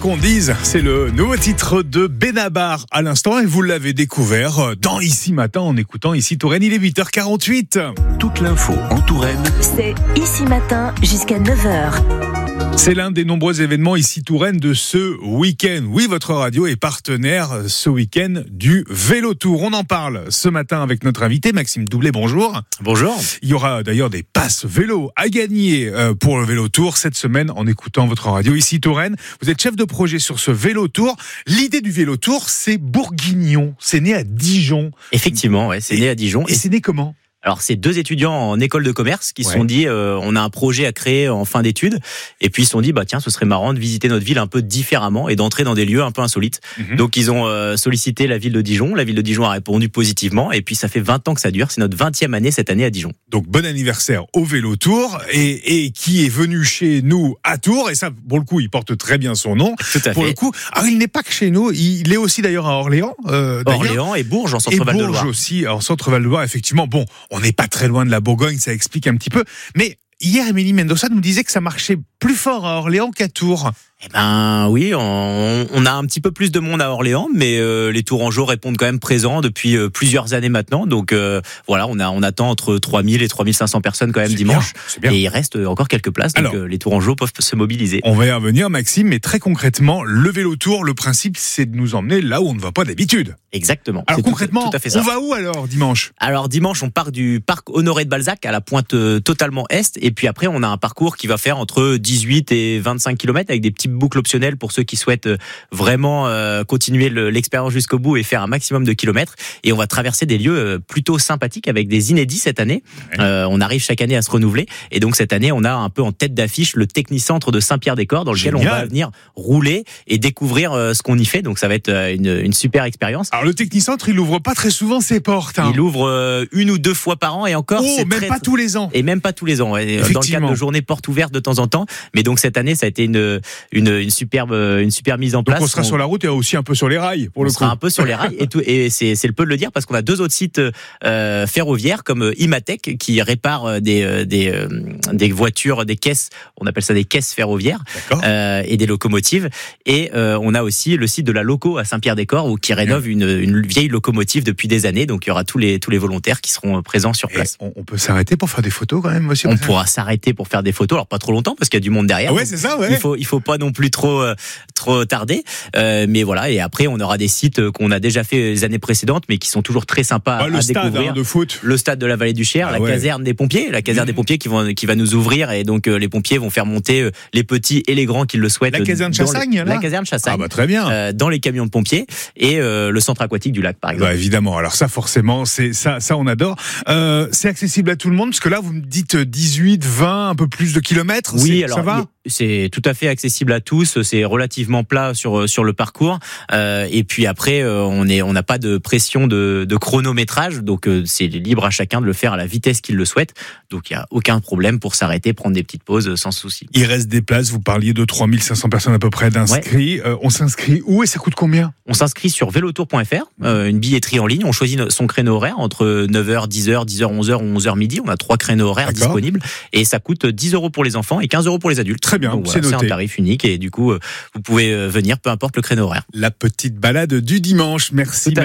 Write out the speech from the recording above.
qu'on dise, c'est le nouveau titre de Benabar à l'instant et vous l'avez découvert dans Ici Matin en écoutant Ici Touraine, il est 8h48. Toute l'info en Touraine, c'est Ici Matin jusqu'à 9h. C'est l'un des nombreux événements Ici Touraine de ce week-end. Oui, votre radio est partenaire ce week-end du Vélo Tour. On en parle ce matin avec notre invité Maxime Doublet, bonjour. Bonjour. Il y aura d'ailleurs des passes vélo à gagner pour le Vélo Tour cette semaine en écoutant votre radio Ici Touraine. Vous êtes chef de projet sur ce Vélo Tour. L'idée du Vélo Tour, c'est bourguignon. C'est né à Dijon. Effectivement, ouais, c'est né à Dijon. Et c'est né comment ? Alors, c'est deux étudiants en école de commerce qui se sont dit, on a un projet à créer en fin d'études. Et puis, ils se sont dit, tiens, ce serait marrant de visiter notre ville un peu différemment et d'entrer dans des lieux un peu insolites. Donc, ils ont sollicité la ville de Dijon. La ville de Dijon a répondu positivement. Et puis, ça fait 20 ans que ça dure. C'est notre 20e année cette année à Dijon. Donc, bon anniversaire au Vélo Tour et qui est venu chez nous à Tours. Et ça, pour le coup, il porte très bien son nom. Tout à fait. Pour le coup, alors, il n'est pas que chez nous. Il est aussi d'ailleurs à Orléans. Orléans et Bourges en Centre-Val de Loire. Et Bourges aussi, en Centre-Val de Loire, effectivement. Bon, on n'est pas très loin de la Bourgogne, ça explique un petit peu. Mais hier, Émilie Mendoza nous disait que ça marchait plus fort à Orléans qu'à Tours. Eh ben oui, on a un petit peu plus de monde à Orléans, mais les Tourangeaux répondent quand même présents depuis plusieurs années maintenant. Donc voilà, on attend entre 3000 et 3500 personnes quand même dimanche. Bien. Et il reste encore quelques places, donc les Tourangeaux peuvent se mobiliser. On va y revenir, Maxime, mais très concrètement, le Vélo Tour, le principe, c'est de nous emmener là où on ne va pas d'habitude. Exactement. Alors concrètement, tout à fait ça. On va où alors dimanche ? Alors dimanche, on part du parc Honoré de Balzac à la pointe totalement est, et puis après on a un parcours qui va faire entre 18 et 25 km avec des petites boucles optionnelles pour ceux qui souhaitent vraiment continuer l'expérience jusqu'au bout et faire un maximum de kilomètres. Et on va traverser des lieux plutôt sympathiques avec des inédits cette année. On arrive chaque année à se renouveler, et donc cette année on a un peu en tête d'affiche le Technicentre de Saint-Pierre-des-Corps dans lequel on va venir rouler et découvrir ce qu'on y fait. Donc ça va être une super expérience. Alors le Technicentre, il ouvre pas très souvent ses portes. Il ouvre une ou deux fois par an, et encore pas tous les ans. Et même pas tous les ans. Dans le cadre de journées portes ouvertes de temps en temps. Mais donc cette année, ça a été une superbe mise en place. Donc on sera sur la route et aussi un peu sur les rails pour le coup. On sera un peu sur les rails et c'est le peu de le dire parce qu'on a deux autres sites ferroviaires comme Imatec qui répare des voitures, des caisses. On appelle ça des caisses ferroviaires et des locomotives. Et on a aussi le site de la Loco à Saint-Pierre-des-Corps qui rénove une vieille locomotive depuis des années. Donc il y aura tous les volontaires qui seront présents sur place. On peut s'arrêter pour faire des photos quand même aussi. On pourra s'arrêter pour faire des photos, alors pas trop longtemps parce qu'il y a du monde derrière. Ouais, c'est ça, ouais. Il faut pas non plus trop tarder. Mais voilà, et après on aura des sites qu'on a déjà fait les années précédentes, mais qui sont toujours très sympas à découvrir. Le stade de foot. Le stade de la Vallée du Cher, caserne des pompiers, des pompiers qui va nous ouvrir, et donc les pompiers vont faire monter les petits et les grands qui le souhaitent. La caserne Chassagne, la caserne Chassagne. Très bien. Dans les camions de pompiers et le centre aquatique du lac, par exemple. Évidemment. Alors ça, forcément, c'est ça on adore. C'est accessible à tout le monde parce que là, vous me dites 18, 20, un peu plus de kilomètres. Oui, alors ça va. C'est tout à fait accessible à tous. C'est relativement plat sur le parcours. Et puis après, on n'a pas de pression de chronométrage, donc c'est libre à chacun de le faire à la vitesse qu'il le souhaite. Donc il y a aucun problème pour s'arrêter, prendre des petites pauses sans souci. Il reste des places. Vous parliez de 3500 personnes à peu près d'inscrits. On s'inscrit où et ça coûte combien ? On s'inscrit sur velotour.fr, une billetterie en ligne. On choisit son créneau horaire entre 9h, 10h, 10h, 11h ou 11h midi. On a 3 créneaux horaires disponibles et ça coûte 10 € pour les enfants et 15 € pour les adultes. Très bien, donc, c'est noté. C'est un tarif unique et du coup, vous pouvez venir peu importe le créneau horaire. La petite balade du dimanche. Merci.